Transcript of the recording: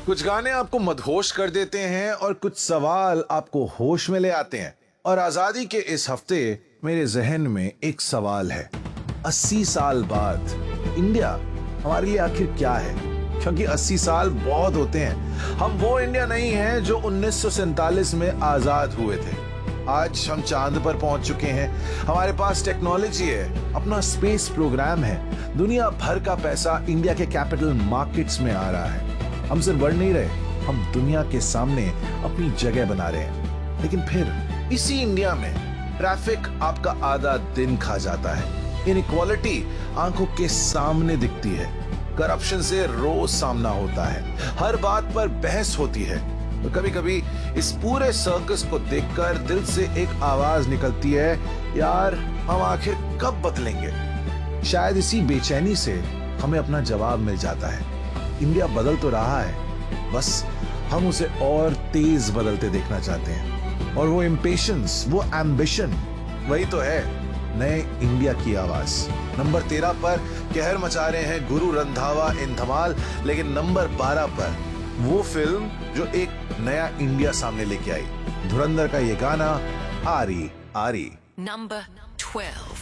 कुछ गाने आपको मदहोश कर देते हैं और कुछ सवाल आपको होश में ले आते हैं। और आजादी के इस हफ्ते मेरे जहन में एक सवाल है, 80 साल बाद इंडिया हमारे लिए आखिर क्या है? क्योंकि 80 साल बहुत होते हैं। हम वो इंडिया नहीं है जो 1947 में आजाद हुए थे। आज हम चांद पर पहुंच चुके हैं, हमारे पास टेक्नोलॉजी है, अपना स्पेस प्रोग्राम है, दुनिया भर का पैसा इंडिया के कैपिटल मार्केट्स में आ रहा है। हम सिर्फ बढ़ नहीं रहे, हम दुनिया के सामने अपनी जगह बना रहे हैं। लेकिन फिर इसी इंडिया में ट्रैफिक आपका आधा दिन खा जाता है, इनइक्वालिटी आंखों के सामने दिखती है, करप्शन से रोज सामना होता है, हर बात पर बहस होती है। तो कभी कभी इस पूरे सर्कस को देखकर दिल से एक आवाज निकलती है, यार हम आखिर कब बदलेंगे? शायद इसी बेचैनी से हमें अपना जवाब मिल जाता है, इंडिया बदल तो रहा है, बस हम उसे और तेज बदलते देखना चाहते हैं। और वो इम्पेशंस, वो एम्बिशन, वही तो है नए इंडिया की आवाज। नंबर 13 पर कहर मचा रहे हैं गुरु रंधावा इन धमाल, लेकिन नंबर 12 पर वो फिल्म जो एक नया इंडिया सामने लेके आई, धुरंधर का ये गाना आरी आरी। Number 12.